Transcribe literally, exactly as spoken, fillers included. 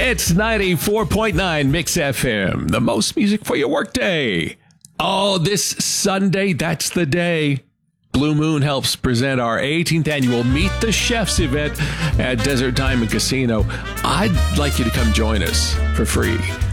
It's ninety-four point nine Mix F M, the most music for your workday. Oh, this Sunday, that's the day. Blue Moon helps present our eighteenth annual Meet the Chefs event at Desert Diamond Casino. I'd like you to come join us for free.